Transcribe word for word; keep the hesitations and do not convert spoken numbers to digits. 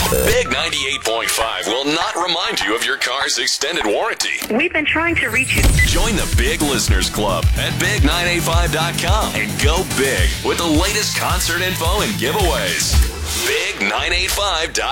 Big ninety-eight point five will not remind you of your car's extended warranty. We've been trying to reach you. Join the Big Listeners Club at big nine eight five dot com and go big with the latest concert info and giveaways. big nine eight five dot com